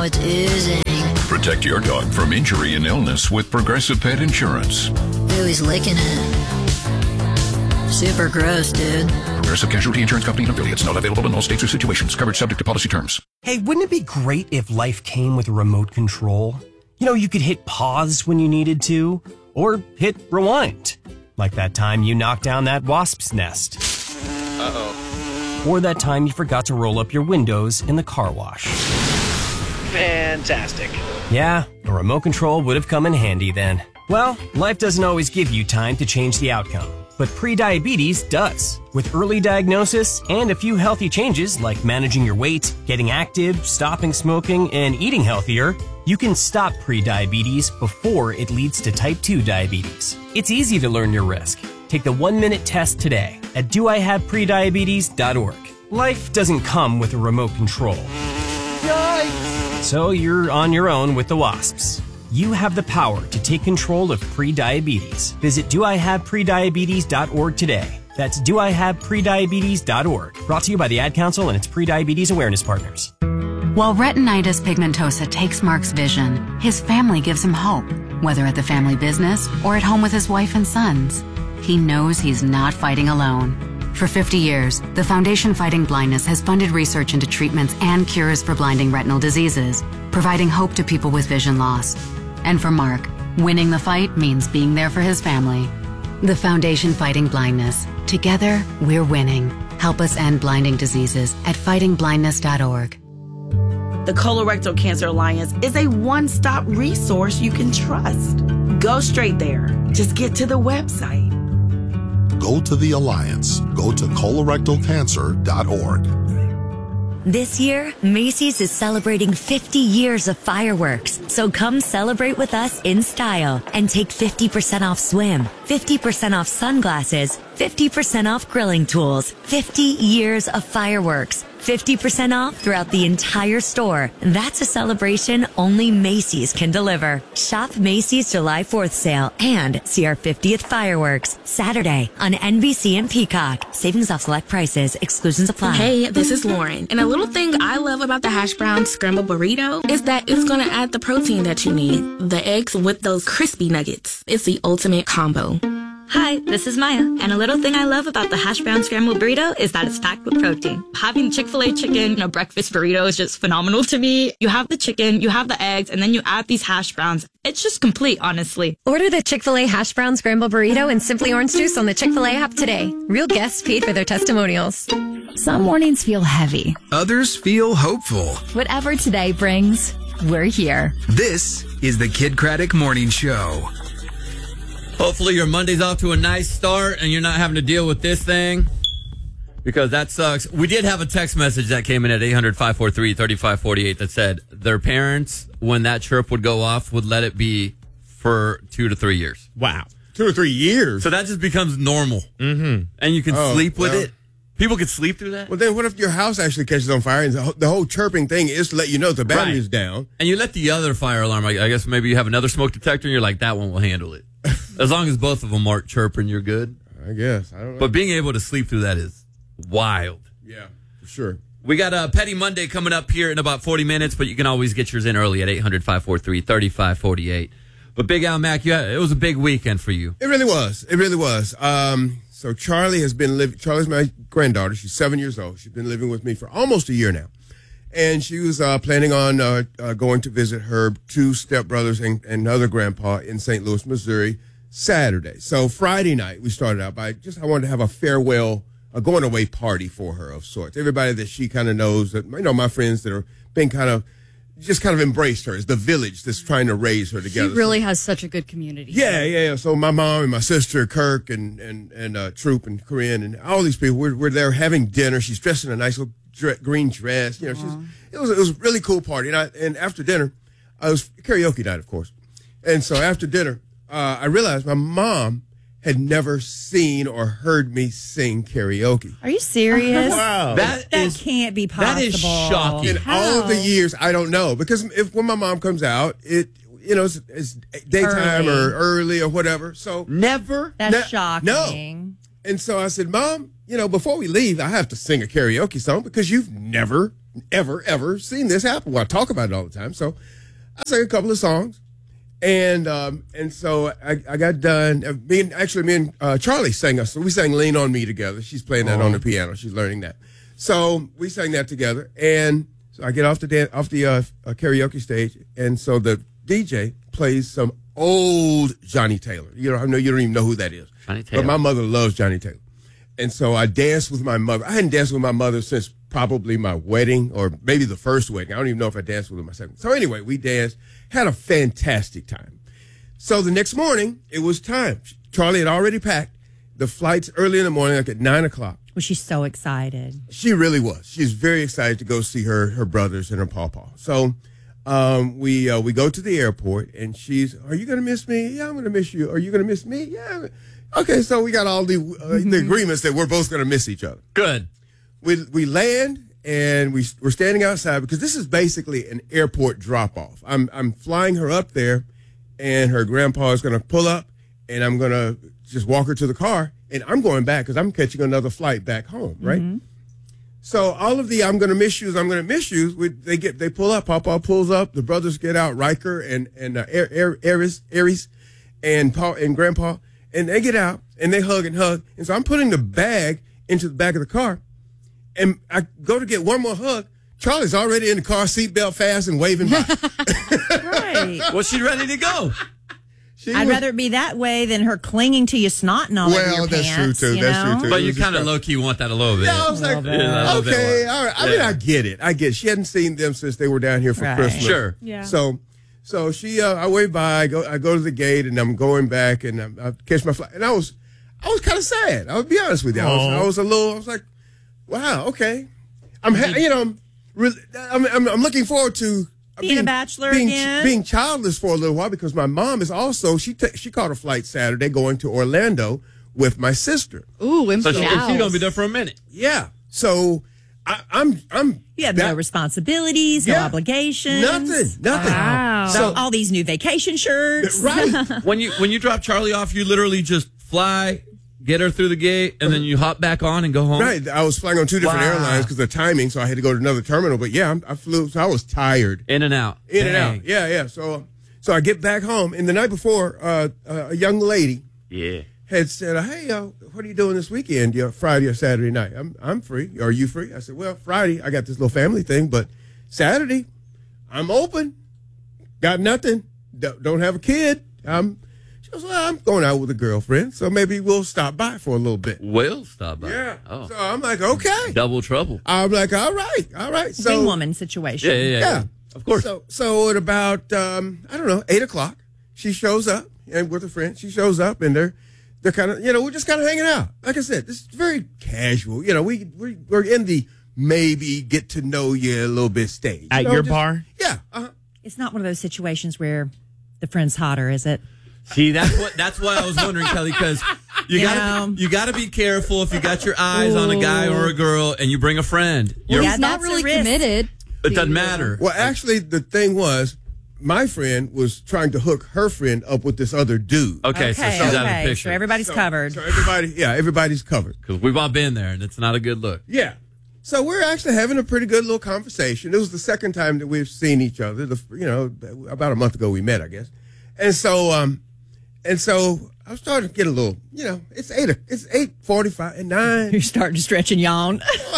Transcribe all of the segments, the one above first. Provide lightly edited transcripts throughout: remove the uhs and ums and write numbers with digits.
now it's oozing. Protect your dog from injury and illness with Progressive Pet Insurance. Ooh, he's licking it. Super gross, dude. Progressive Casualty Insurance Company and affiliates. Not available in all states or situations. Coverage subject to policy terms. Hey, wouldn't it be great if life came with a remote control? You know, you could hit pause when you needed to, or hit rewind. Like that time you knocked down that wasp's nest. Uh-oh. Or that time you forgot to roll up your windows in the car wash. Fantastic. Yeah, a remote control would have come in handy then. Well, life doesn't always give you time to change the outcome. But prediabetes does. With early diagnosis and a few healthy changes like managing your weight, getting active, stopping smoking, and eating healthier, you can stop prediabetes before it leads to type 2 diabetes. It's easy to learn your risk. Take the 1-minute test today at doihaveprediabetes.org. Life doesn't come with a remote control. Yikes! So you're on your own with the wasps. You have the power to take control of prediabetes. Visit doihaveprediabetes.org today. That's doihaveprediabetes.org. Brought to you by the Ad Council and its Prediabetes Awareness Partners. While retinitis pigmentosa takes Mark's vision, his family gives him hope, whether at the family business or at home with his wife and sons. He knows he's not fighting alone. For 50 years, the Foundation Fighting Blindness has funded research into treatments and cures for blinding retinal diseases, providing hope to people with vision loss. And for Mark, winning the fight means being there for his family. The Foundation Fighting Blindness. Together, we're winning. Help us end blinding diseases at fightingblindness.org. The Colorectal Cancer Alliance is a one-stop resource you can trust. Go straight there. Just get to the website. Go to the Alliance. Go to colorectalcancer.org. This year, Macy's is celebrating 50 years of fireworks. So come celebrate with us in style and take 50% off swim, 50% off sunglasses, 50% off grilling tools, 50 years of fireworks, 50% off throughout the entire store. That's a celebration only Macy's can deliver. Shop Macy's July 4th sale and see our 50th fireworks Saturday on NBC and Peacock. Savings off select prices. Exclusions apply. Hey, this is Lauren. And a little thing I love about the hash brown scrambled burrito is that it's going to add the protein that you need. The eggs with those crispy nuggets. It's the ultimate combo. Hi, this is Maya, and a little thing I love about the hash brown scrambled burrito is that it's packed with protein. Having Chick-fil-A chicken in a breakfast burrito is just phenomenal to me. You have the chicken, you have the eggs, and then you add these hash browns. It's just complete, honestly. Order the Chick-fil-A hash brown scrambled burrito and Simply Orange Juice on the Chick-fil-A app today. Real guests paid for their testimonials. Some mornings feel heavy. Others feel hopeful. Whatever today brings, we're here. This is the Kid Craddock Morning Show. Hopefully your Monday's off to a nice start and you're not having to deal with this thing, because that sucks. We did have a text message that came in at 800-543-3548 that said their parents, when that chirp would go off, would let it be for 2 to 3 years. Wow. 2 or 3 years? So that just becomes normal. Mm-hmm. And you can sleep with it. People can sleep through that. Well, then what if your house actually catches on fire and the whole chirping thing is to let you know the battery is down? And you let the other fire alarm, I guess maybe you have another smoke detector and you're like, that one will handle it. As long as both of them aren't chirping, you're good. I guess. I don't know. But being able to sleep through that is wild. Yeah, for sure. We got a Petty Monday coming up here in about 40 minutes, but you can always get yours in early at 800-543-3548. But Big Al Mac, it was a big weekend for you. It really was. It really was. So Charlie has been living. Charlie's my granddaughter. She's 7 years old. She's been living with me for almost a year now. And she was planning on going to visit her 2 stepbrothers and another grandpa in St. Louis, Missouri, Saturday. So Friday night, we started out by I wanted to have a farewell, a going away party for her of sorts. Everybody that she kind of knows, that my friends that are been kind of embraced her as the village that's trying to raise her together. She really has such a good community. Yeah. So my mom and my sister, Kirk and Troop and Corinne and all these people, we're there having dinner. She's dressed in a nice little green dress. It was a really cool party. And after dinner, it was karaoke night, of course. And so after dinner, I realized my mom had never seen or heard me sing karaoke. Are you serious? Wow. That can't be possible. That is shocking. In all of the years, I don't know. Because when my mom comes out, it's daytime or early or whatever. So never? That's shocking. No. And so I said, Mom, before we leave, I have to sing a karaoke song because you've never ever seen this happen. Well, I talk about it all the time. So I sang a couple of songs, and so I got done. Me and Charlie sang us. So we sang "Lean on Me" together. She's playing that on the piano. She's learning that. So we sang that together, and so I get off the karaoke stage, and so the DJ plays some old Johnny Taylor. I know you don't even know who that is. Johnny Taylor. But my mother loves Johnny Taylor. And so I danced with my mother. I hadn't danced with my mother since probably my wedding or maybe the first wedding. I don't even know if I danced with her my second. So anyway, we danced, had a fantastic time. So the next morning, it was time. Charlie had already packed the flights early in the morning, like at 9 o'clock. Was she so excited? She really was. She's very excited to go see her brothers and her pawpaw. So we go to the airport, and she's, "Are you going to miss me?" "Yeah, I'm going to miss you." "Are you going to miss me?" "Yeah." Okay, so we got all the agreements that we're both going to miss each other. Good. We land, and we're standing outside because this is basically an airport drop-off. I'm flying her up there, and her grandpa is going to pull up, and I'm going to just walk her to the car, and I'm going back because I'm catching another flight back home, right? Mm-hmm. So all of the "I'm going to miss yous," they pull up. Papa pulls up. The brothers get out, Riker and Aries and Paul and Grandpa, and they get out and they hug. And so I'm putting the bag into the back of the car, and I go to get one more hug. Charlie's already in the car, seatbelt fast and waving by. Right. Well, she's ready to go. I'd rather it be that way than her clinging to you, snotting all over your that's pants. True, too. That's true, too. But you kind of low-key want that a little bit. Yeah, I was like, okay, all right. I mean, I get it. She hadn't seen them since they were down here for Christmas. Sure. Yeah. So she, I wave by, I go to the gate, and I'm going back, and I catch my flight. And I was kind of sad. I'll be honest with you. I was like, wow, okay. I'm looking forward to being a bachelor again, being childless for a little while, because my mom is also she caught a flight Saturday going to Orlando with my sister. Ooh, so she's gonna be there for a minute. Yeah. So I'm. You have no responsibilities, no obligations, nothing. Wow. So all these new vacation shirts, right? When you drop Charlie off, you literally just fly, get her through the gate, and then you hop back on and go home. Right. I was flying on two different airlines because of the timing, so I had to go to another terminal. But yeah, I flew, so I was tired. In and out. Yeah. So I get back home, and the night before, a young lady had said, "Hey, what are you doing this weekend? Friday or Saturday night?" I'm free. Are you free? I said, "Well, Friday I got this little family thing, but Saturday I'm open. Got nothing. Don't have a kid. She goes, "Well, I'm going out with a girlfriend, so maybe we'll stop by for a little bit." We'll stop by. Yeah. Oh. So I'm like, okay. Double trouble. I'm like, all right. So big woman situation. Yeah. Of course. So at about 8 o'clock, she shows up, and with a friend, she shows up, and they're kind of, we're just kind of hanging out. Like I said, this is very casual. We're in the maybe get to know you a little bit stage. At your bar? Yeah. It's not one of those situations where the friend's hotter, is it? See, that's why I was wondering, Kelly, because you gotta be careful if you got your eyes on a guy or a girl and you bring a friend. He's not really committed. It doesn't matter. Well, actually, the thing was, my friend was trying to hook her friend up with this other dude. Okay, so she's out of the picture. So everybody's covered. So everybody's covered. Because we've all been there, and it's not a good look. Yeah. So we're actually having a pretty good little conversation. It was the second time that we've seen each other. About a month ago we met, I guess. And so I started to get a little, it's 8:45 and 9. You're starting to stretch and yawn.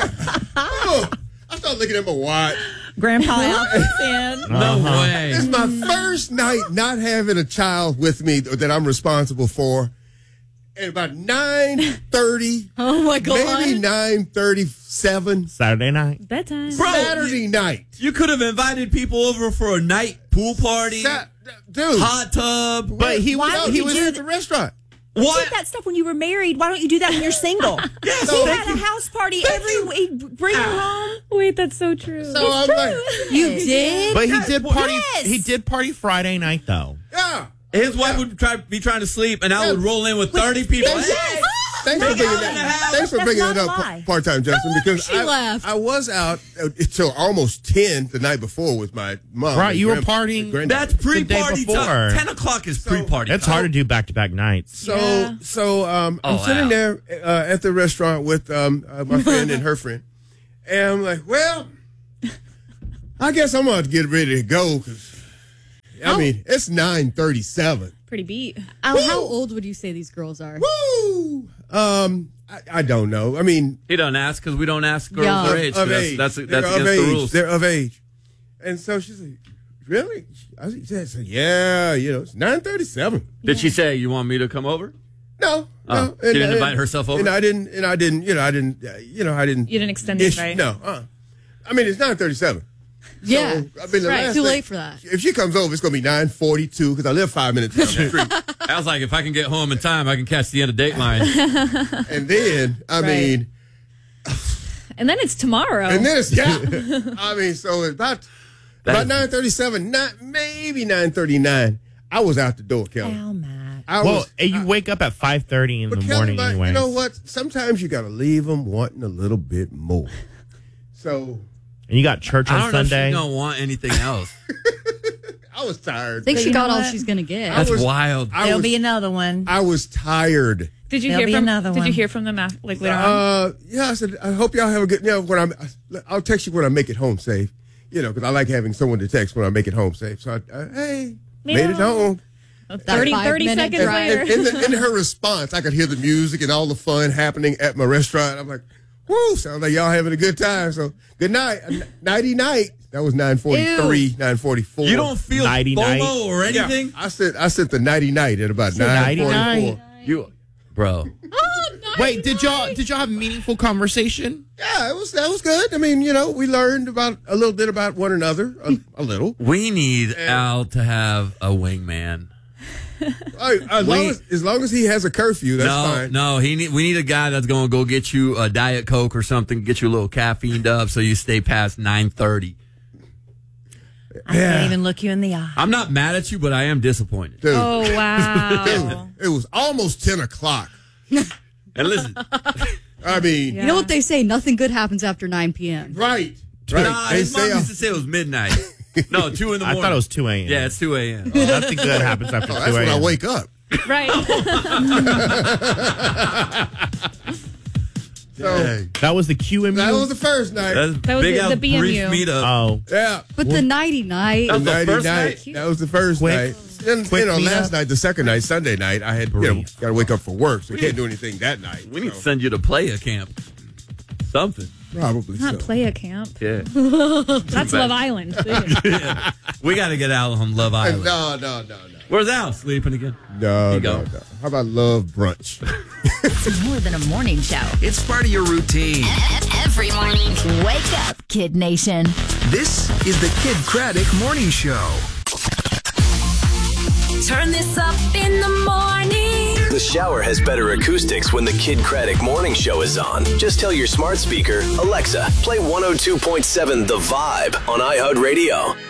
I started looking at my watch. Grandpa outfits in. No way. It's my first night not having a child with me that I'm responsible for. And about 9:30. Oh my God. Maybe 9:37. Saturday night. Bedtime. Saturday night. You could have invited people over for a night pool party. Dude. Hot tub. But he was at the restaurant. You did that stuff when you were married. Why don't you do that when you're single? Yes. He had a house party every week. Bring him home. Wait, that's so true. So I'm like, you did? But he did party. Yes. He did party Friday night though. Yeah. His wife would be trying to sleep, and I would roll in with 30 people. Yes. Thanks for bringing that up, part-time Justin, because She laughed. I was out until almost 10 the night before with my mom. Right, you were partying. That's pre-party time. 10 o'clock is pre-party. It's hard to do back-to-back nights. So I'm sitting there at the restaurant with my friend and her friend, and I'm like, well, I guess I'm going to get ready to go because, I mean, it's 9:37. Pretty beat. How old would you say these girls are? Woo! I don't know. I mean, he don't ask because we don't ask girls Yeah. their age. Of That's age. against They're of the age. rules. They're of age. And so she's like, really? I said, yeah, it's 9:37. Did she say, you want me to come over? No. Oh, she didn't invite herself over? And I didn't. I didn't. You didn't extend the invite. No. I mean, it's 9:37. Yeah. So, I mean, the right. last Too thing- late for that. If she comes over, it's going to be 9:42 because I live 5 minutes down the street. I was like, if I can get home in time, I can catch the end of Dateline. And then, I mean, And then it's tomorrow. and then it's I mean, so it's about 9:37, maybe 9:39. I was out the door, Kelly. And you wake up at 5:30 in the Kelly, morning but anyway. you know what? Sometimes you got to leave them wanting a little bit more. So. And you got church on I don't know if Sunday. she don't want anything else. I was tired. I think But she you know got all what? she's going to get. That's wild. There'll be another one. I was tired. Did you There'll be hear from another Did one. you hear from them like later on? Yeah, I said, I hope y'all have a good, I'll text you when I make it home safe, because I like having someone to text when I make it home safe. So, hey, made it home. 30 seconds later. In her response, I could hear the music and all the fun happening at my restaurant. I'm like, woo, sounds like y'all having a good time. So, good night. Nighty night. That was 9:43, 9:44. You don't feel Nighty-night. FOMO or anything? Yeah, I sent the nighty night at about 9:44. You, bro. Wait, did y'all have a meaningful conversation? Yeah, that was good. I mean, we learned about a little bit about one another, a little. We need Al to have a wingman. As long as he has a curfew, that's fine. No, we need a guy that's going to go get you a Diet Coke or something, get you a little caffeined up so you stay past 9:30. I can't even look you in the eye. I'm not mad at you, but I am disappointed. Dude. Oh, wow. It was almost 10 o'clock. And listen, I mean, You know what they say? Nothing good happens after 9 p.m. right. nah, They his mom say, used to say it was midnight. No, 2 in the I morning. thought it was 2 a.m. Yeah, it's 2 a.m. Nothing good happens after 2 that's when a.m. I wake up. Right. So, That was the QMU? that was the first night. That's That was Big the Al's BMU. brief meetup. Oh. Yeah. But the nighty night. That was the Nighty first night. night? That was the first Quick- night. And, quick last meetup. night, the second night, Sunday night, I had, Brief. got to wake up for work, so can't do anything that night. We need to So, send you to playa camp. Something. probably Not so. play a camp. Yeah. That's Love Island. We got to get Al on Love Island. No. Where's Al? Sleeping again? No, you no. go. How about love brunch? It's more than a morning show. It's part of your routine. Every morning. Wake up, Kid Nation. This is the Kid Craddock Morning Show. Turn this up in the morning. The shower has better acoustics when the Kid Craddock Morning Show is on. Just tell your smart speaker, Alexa, play 102.7 The Vibe on iHeartRadio.